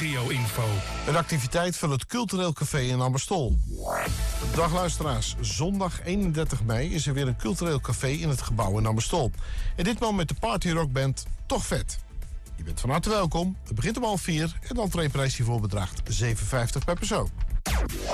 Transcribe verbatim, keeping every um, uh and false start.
regio-info. Een activiteit van het Cultureel Café in Amberstol. Dag luisteraars, zondag eenendertig mei is er weer een cultureel café in het gebouw in Amberstol. En ditmaal met de partyrockband Toch Vet. Je bent van harte welkom, het begint om half vier en de entreeprijs hiervoor bedraagt zeven vijftig per persoon.